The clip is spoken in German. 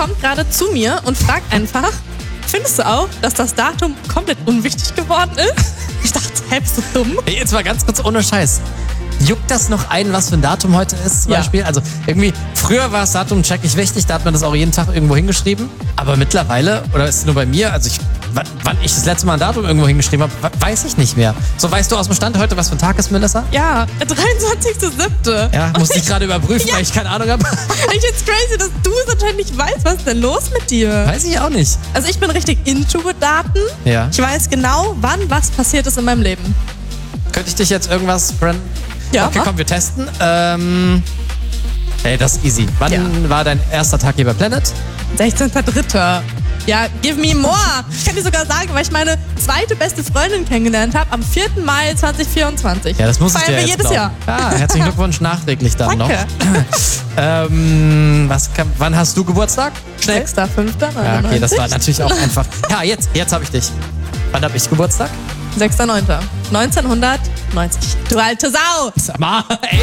kommt gerade zu mir und fragt einfach, findest du auch, dass das Datum komplett unwichtig geworden ist? Ich dachte, hä, bist du dumm? Hey, jetzt mal ganz kurz ohne Scheiß. Juckt das noch ein, was für ein Datum heute ist zum Ja. Beispiel? Also irgendwie, früher war das Datum checkig wichtig, da hat man das auch jeden Tag irgendwo hingeschrieben. Aber mittlerweile, oder ist es nur bei mir, also wann ich das letzte Mal ein Datum irgendwo hingeschrieben habe, weiß ich nicht mehr. So, weißt du aus dem Stand heute, was für ein Tag ist, Melissa? Ja, 23.07. Ja, muss ich gerade überprüfen, Ja. weil ich keine Ahnung habe. Ich find's crazy, dass du es anscheinend nicht weißt. Was ist denn los mit dir? Weiß ich auch nicht. Also ich bin richtig into Daten. Ja. Ich weiß genau, wann was passiert ist in meinem Leben. Könnte ich dich jetzt irgendwas, Bren? Ja, Okay, mach. komm, wir testen. Hey, das ist easy. Wann Ja. war dein erster Tag hier bei Planet? 16.03. Ja, give me more. Ich kann dir sogar sagen, weil ich meine zweite beste Freundin kennengelernt habe am 4. Mai 2024. Ja, das muss ich Feiern dir wir jetzt jedes Jahr. glauben. Ah, herzlichen Glückwunsch nachträglich dann Danke. noch. Wann hast du Geburtstag? Schnell. 6.05. Ja, okay, das war natürlich auch einfach. Ja, jetzt habe ich dich. Wann habe ich Geburtstag? 6.09. 1990. Du alte Sau! Sag mal, ey.